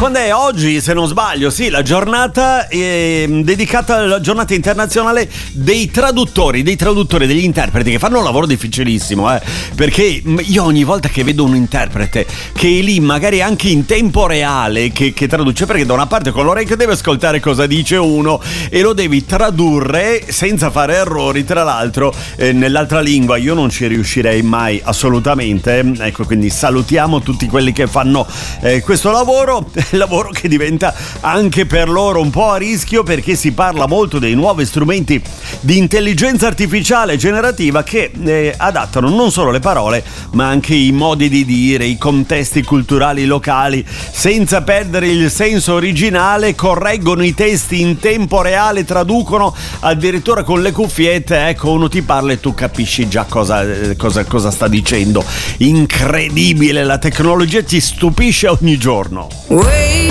Quando è oggi, se non sbaglio, sì, la giornata dedicata alla giornata internazionale dei traduttori, degli interpreti, che fanno un lavoro difficilissimo, perché io ogni volta che vedo un interprete che è lì magari anche in tempo reale che traduce, perché da una parte con l'orecchio deve ascoltare cosa dice uno e lo devi tradurre senza fare errori, tra l'altro nell'altra lingua io non ci riuscirei mai assolutamente, ecco, quindi salutiamo tutti quelli che fanno questo lavoro che diventa anche per loro un po' a rischio, perché si parla molto dei nuovi strumenti di intelligenza artificiale generativa che adattano non solo le parole ma anche i modi di dire, i contesti culturali locali senza perdere il senso originale, correggono i testi in tempo reale, traducono addirittura con le cuffiette, ecco, uno ti parla e tu capisci già cosa sta dicendo. Incredibile, la tecnologia ti stupisce ogni giorno.